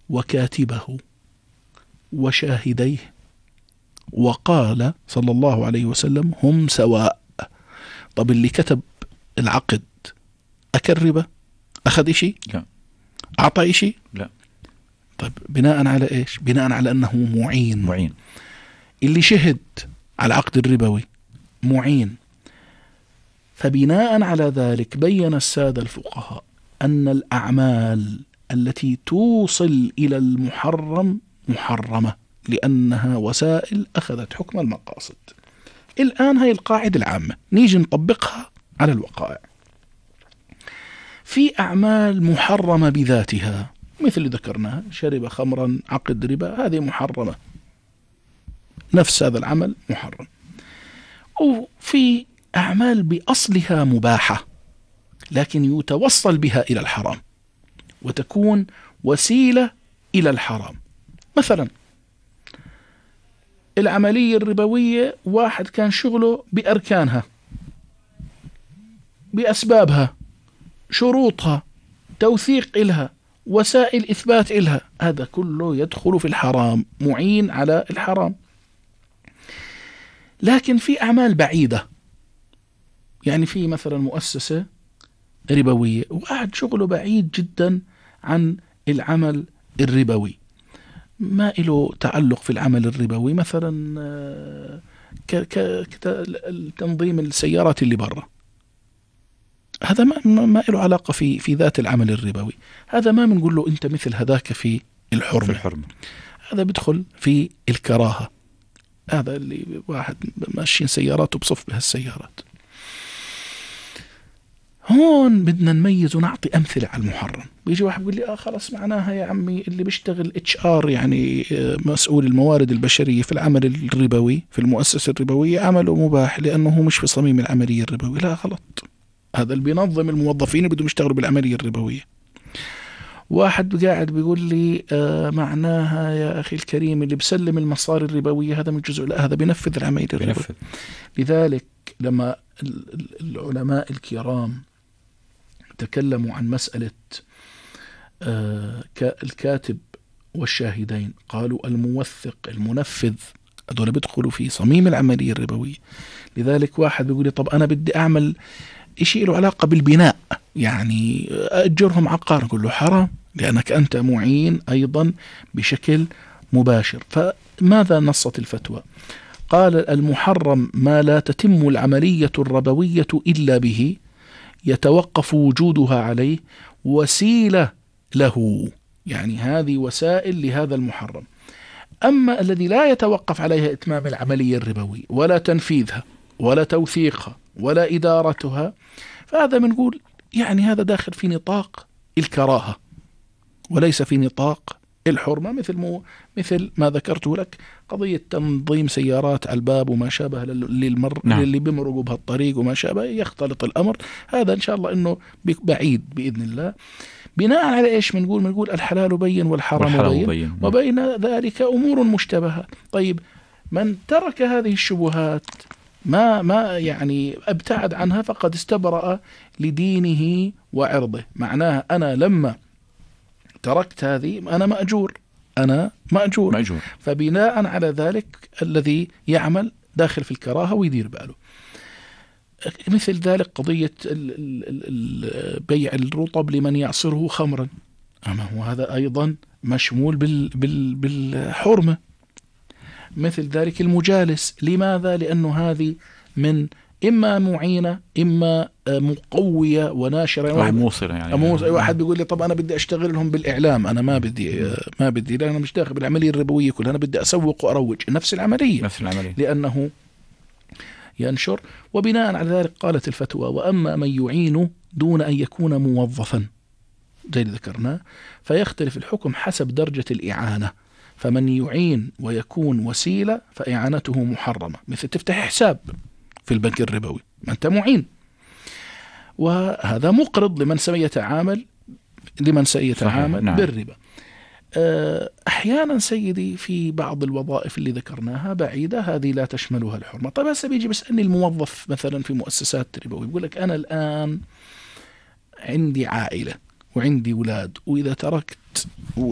وكاتبه وشاهديه، وقال صلى الله عليه وسلم هم سواء. طب اللي كتب العقد أكل ربا؟ أخذ إشي؟ لا. أعطى إشي؟ لا. طيب بناء على إيش؟ بناء على أنه معين. اللي شهد على العقد الربوي معين. فبناء على ذلك بين السادة الفقهاء أن الأعمال التي توصل إلى المحرم محرمة، لأنها وسائل أخذت حكم المقاصد. الآن هاي القاعدة العامة نيجي نطبقها على الوقائع. في أعمال محرمة بذاتها مثل اللي ذكرناها، شرب خمرا عقد ربا، هذه محرمة، نفس هذا العمل محرم. وفي أعمال بأصلها مباحة لكن يتوصل بها إلى الحرام وتكون وسيلة إلى الحرام. مثلا العملية الربوية واحد كان شغله بأركانها، بأسبابها، شروطها، توثيق إلها، وسائل إثبات إلها، هذا كله يدخل في الحرام، معين على الحرام. لكن في أعمال بعيدة، يعني في مثلا مؤسسة ربوية وقاعد شغله بعيد جدا عن العمل الربوي، ما له تعلق في العمل الربوي، مثلا تنظيم السيارات اللي برا، هذا ما له علاقة في ذات العمل الربوي. هذا ما بنقول له أنت مثل هذاك في الحرمة. هذا بدخل في الكراهة. هذا اللي واحد ماشيين سيارات وبصف بها السيارات. هون بدنا نميز ونعطي أمثلة على المحرم. بيجي واحد بيقول لي خلاص معناها يا عمي اللي بيشتغل HR يعني مسؤول الموارد البشرية في العمل الربوي في المؤسسة الربوية عمله مباح لأنه مش في صميم العملية الربوية. لا، غلط. هذا اللي بينظم الموظفين بدهم يشتغلوا بالعملية الربوية. واحد قاعد بيقول لي معناها يا أخي الكريم اللي بسلم المصاري الربوية هذا من جزء، لا، هذا بينفذ العملية الربوية. لذلك لما العلماء الكرام تكلموا عن مسألة الكاتب والشاهدين، قالوا الموثق المنفذ هذول بيدخلوا في صميم العملية الربوية. لذلك واحد بيقول لي طب أنا بدي أعمل إشي له علاقة بالبناء، يعني أجرهم عقار، نقول له حرام لأنك أنت معين أيضا بشكل مباشر. فماذا نصت الفتوى؟ قال المحرم ما لا تتم العملية الربوية إلا به، يتوقف وجودها عليه، وسيلة له، يعني هذه وسائل لهذا المحرم. أما الذي لا يتوقف عليها إتمام العملية الربوية ولا تنفيذها ولا توثيقها ولا إدارتها، فهذا بنقول يعني هذا داخل في نطاق الكراهة وليس في نطاق الحرمة، مثل ما ذكرته لك، قضية تنظيم سيارات على الباب وما شابه للي بيمرقوا بهالطريق وما شابه، يختلط الأمر. هذا إن شاء الله إنه بعيد بإذن الله. بناء على إيش بنقول الحلال بين والحرام بين، وبين ذلك أمور مشتبهة. طيب من ترك هذه الشبهات ما يعني ابتعد عنها فقد استبرأ لدينه وعرضه. معناها أنا لما تركت هذه أنا مأجور. فبناء على ذلك الذي يعمل داخل في الكراهة ويدير باله. مثل ذلك قضية بيع الرطب لمن يعصره خمرا، أما هو هذا أيضا مشمول بالحرمة. مثل ذلك المجالس، لماذا؟ لأنه هذه من إما معينة إما مقوية وناشرة موصلة. يعني واحد بيقول لي طب أنا بدي أشتغل لهم بالإعلام، أنا ما بدي لأن أنا مش داخل بالعملية الربوية كلها، أنا بدي أسوق وأروج نفس العملية لأنه ينشر. وبناء على ذلك قالت الفتوى وأما من يعين دون أن يكون موظفا زي اللي ذكرناه فيختلف الحكم حسب درجة الإعانة. فمن يعين ويكون وسيلة فإعانته محرمة، مثل تفتح حساب في البنك الربوي ما أنت معين، وهذا مقرض لمن سيتعامل بالربا. أحيانا سيدي في بعض الوظائف اللي ذكرناها بعيدة هذه لا تشملها الحرمة. طيب هسه بيجي بيسألني الموظف مثلا في مؤسسات ربوية بيقول لك أنا الآن عندي عائلة وعندي أولاد، وإذا تركت